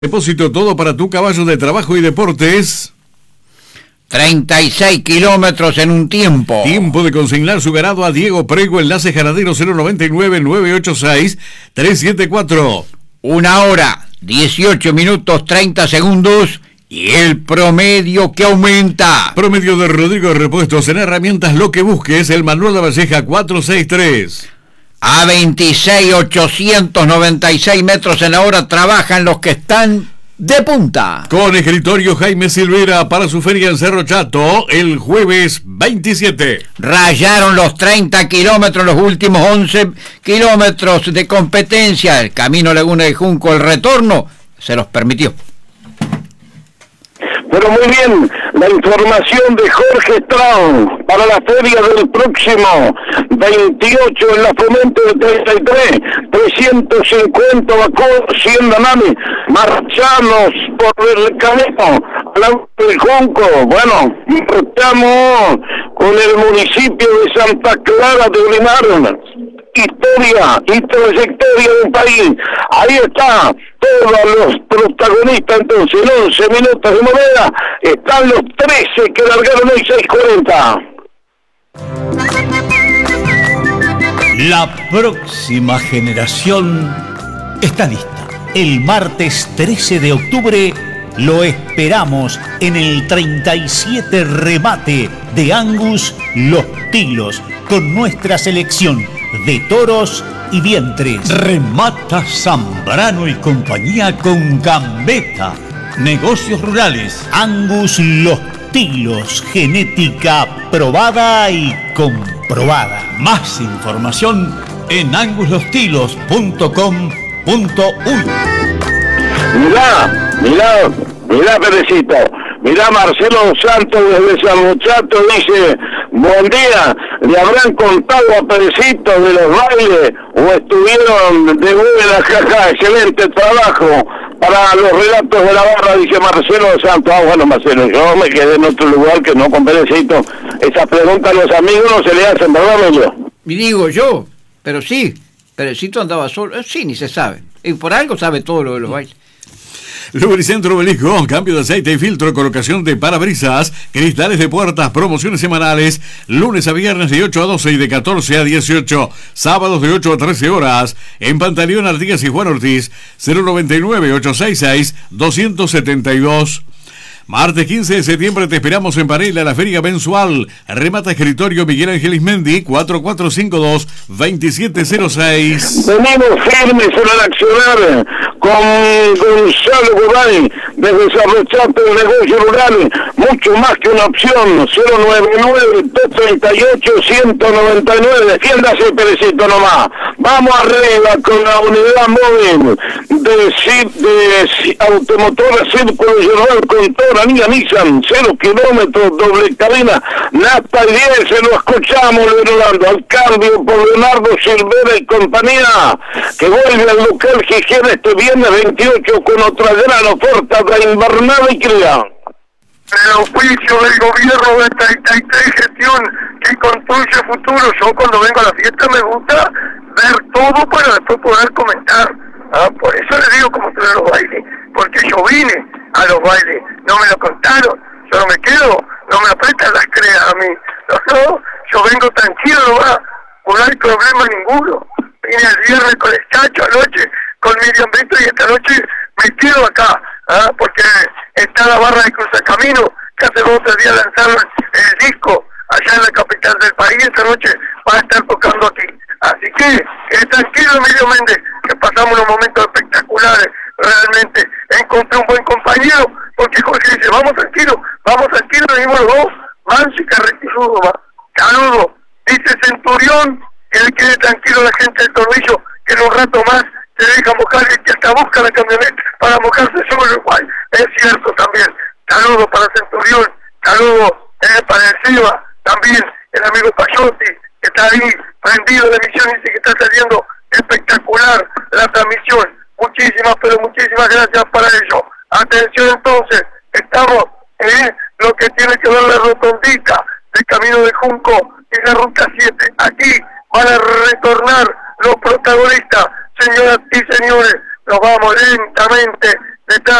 Depósito todo para tu caballo de trabajo y deportes. 36 kilómetros en un tiempo. Tiempo de consignar su ganado a Diego Prego, enlace Jaradero 099-986-374. 1 hora, 18 minutos, 30 segundos y el promedio que aumenta. Promedio de Rodrigo Repuestos en herramientas, lo que busques, el Manuel La Valleja 463. A 26.896 metros en la hora trabajan los que están de punta. Con escritorio Jaime Silvera para su feria en Cerro Chato el jueves 27. Rayaron los 30 kilómetros, los últimos 11 kilómetros de competencia. El camino Laguna de Junco, el retorno, se los permitió. Pero muy bien, la información de Jorge Strauss para la feria del próximo 28 en la Fomento de 33, 350 vacunos, 100 danames, marchamos por el camino al del Junco. Bueno, estamos con el municipio de Santa Clara de Olimar. Historia y trayectoria del país. Ahí está, todos los protagonistas. Entonces, en 11 minutos de moneda están los 13 que largaron hoy 6:40. La próxima generación está lista. El martes 13 de octubre lo esperamos en el 37 remate de Angus Los Tilos con nuestra selección de toros y vientres. Remata Zambrano y compañía con Gambetta. Negocios rurales. Angus Los Tilos. Genética probada y comprobada. Más información en anguslostilos.com.uy. Mirá, Perecito. Mirá, Marcelo Santos desde San Muchacho dice: buen día, ¿le habrán contado a Perecito de los bailes o estuvieron de buena? Jaja, excelente trabajo para los relatos de la barra, dice Marcelo Santos. Bueno, Marcelo, yo me quedé en otro lugar que no con Perecito. Esas preguntas a los amigos no se le hacen, ¿verdad, Melio? Y digo yo, pero sí, Perecito andaba solo, sí, ni se sabe. Y por algo sabe todo lo de los bailes. Lubricentro Obelisco, cambio de aceite y filtro, colocación de parabrisas, cristales de puertas, promociones semanales, lunes a viernes de 8 a 12 y de 14 a 18, sábados de 8 a 13 horas, en Pantaleón Artigas y Juan Ortiz, 099-866-272. Martes 15 de septiembre te esperamos en Varela, la feria mensual. Remata escritorio Miguel Ángel Ismendi, 4452-2706. Venimos firmes en el accionar con Gonzalo Goday, desde Cerro Chato, el negocio rural, mucho más que una opción. 099-238-199. Defiéndase, Perecito, nomás. Vamos arriba con la unidad móvil de Automotora Círculo General Contora, Niña Nissan, 0 kilómetros, doble cabina, Nata y 10, se lo escuchamos, Leonardo, al cambio por Leonardo Silvera y compañía, que vuelve al local Gijena este viernes 28 con otra gran oferta de invernada y cría. El oficio del gobierno de 33, gestión que construye futuro. Yo cuando vengo a la fiesta me gusta ver todo para después poder comentar. Por eso les digo como estoy a los bailes, porque yo vine a los bailes, no me lo contaron, yo no me quedo, no me apretan las creas a mí, no, yo vengo tranquilo nomás, no hay problema ninguno. Vine el viernes con el Chacho, anoche con Miriam Brito y esta noche me quedo acá, porque está la barra de Cruzacamino, que hace 2 o 3 días lanzaron el disco allá en la capital del país, esta noche va a estar tocando aquí. Así que tranquilo, Emilio Méndez, que pasamos unos momentos espectaculares, realmente. Encontré un buen compañero, porque Jorge dice, vamos tranquilo, venimos los dos, manso y carretilludo, saludo. Dice Centurión, que le quede tranquilo a la gente del Tornillo, que en un rato más se deja mojar y que hasta busca la camioneta para mojarse solo igual. Es cierto también. Saludo para Centurión, saludo para el Silva, también el amigo Payotti, que está ahí prendido de emisión y que está saliendo espectacular la transmisión. Muchísimas, pero muchísimas gracias para ello. Atención entonces, estamos en lo que tiene que ver la rotondita del Camino de Junco y la Ruta 7. Aquí van a retornar los protagonistas, señoras y señores. Nos vamos lentamente está